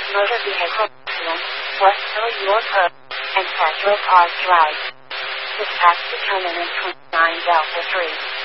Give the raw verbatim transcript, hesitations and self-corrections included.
Motor Vehicle Accident, West Hill, York Road, and Petro Cars Drive. Dispatch determinant twenty-nine Delta three.